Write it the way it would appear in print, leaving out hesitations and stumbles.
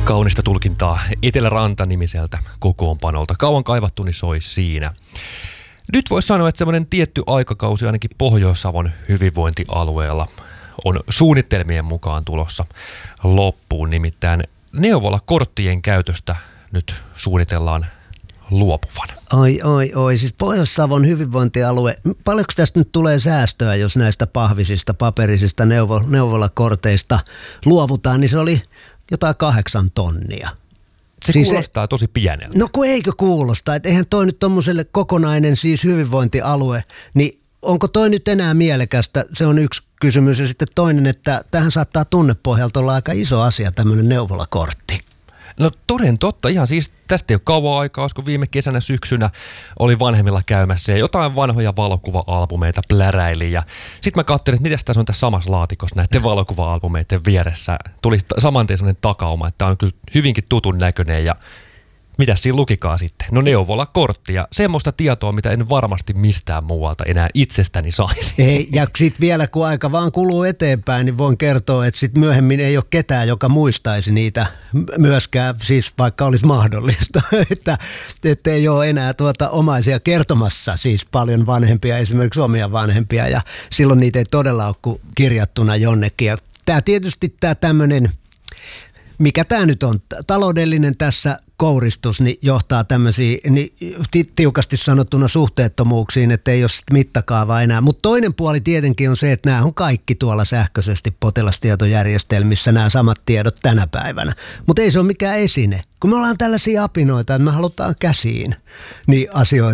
Kaunista tulkintaa Eteläranta-nimiseltä kokoonpanolta. Kauan kaivattu, niin soi siinä. Nyt voisi sanoa, että semmoinen tietty aikakausi ainakin Pohjois-Savon hyvinvointialueella on suunnitelmien mukaan tulossa loppuun. Nimittäin neuvolakorttien käytöstä nyt suunnitellaan luopuvan. Oi. Siis Pohjois-Savon hyvinvointialue, paljonko tästä nyt tulee säästöä, jos näistä pahvisista, paperisista neuvolakorteista luovutaan, niin se oli jotain 8 tonnia. Se siis kuulostaa tosi pieneltä. No kun eikö kuulosta, että eihän toi nyt tommoselle kokonainen siis hyvinvointialue, niin onko toi nyt enää mielekästä? Se on yksi kysymys. Ja sitten toinen, että tähän saattaa tunnepohjalta olla aika iso asia tämmöinen neuvolakortti. No toden totta, ihan siis tästä ei ole kauan aikaa, kun viime kesänä syksynä oli vanhemmilla käymässä ja jotain vanhoja valokuva-albumeita pläräili. Ja sitten mä katselin, että mitäs tässä on tässä samassa laatikossa näiden valokuva-albumeiden vieressä. Tuli saman tien sellainen takauma, että tämä on kyllä hyvinkin tutun näköinen ja mitäs siinä lukikaan sitten? No neuvolakortti ja semmoista tietoa, mitä en varmasti mistään muualta enää itsestäni saisi. Ei, ja sitten vielä kun aika vaan kuluu eteenpäin, niin voin kertoa, että sitten myöhemmin ei ole ketään, joka muistaisi niitä myöskään, siis vaikka olisi mahdollista, että ei ole enää omaisia kertomassa, siis paljon vanhempia, esimerkiksi omia vanhempia, ja silloin niitä ei todella ole kuin kirjattuna jonnekin. Ja tämä tietysti tämä tämmöinen, mikä tämä nyt on, taloudellinen tässä kouristus, niin johtaa tämmöisiin niin tiukasti sanottuna suhteettomuuksiin, että ei ole mittakaavaa enää. Mutta toinen puoli tietenkin on se, että nämä on kaikki tuolla sähköisesti potilastietojärjestelmissä, nämä samat tiedot tänä päivänä. Mutta ei se ole mikään esine. Kun me ollaan tällaisia apinoita, että me halutaan käsiin niin asioita